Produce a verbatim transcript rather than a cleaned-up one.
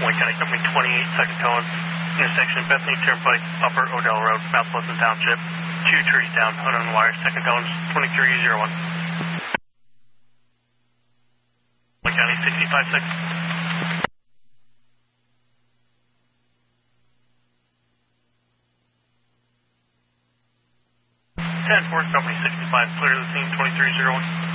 Wayne County Company twenty-eight, second tone, intersection Bethany Turnpike, Upper Odell Road, Mount Pleasant Township. Two trees down, unknown wires, second tone, twenty-three oh one. Wayne County sixty-five, second. ten four, Company sixty-five, clear the scene, twenty-three oh one.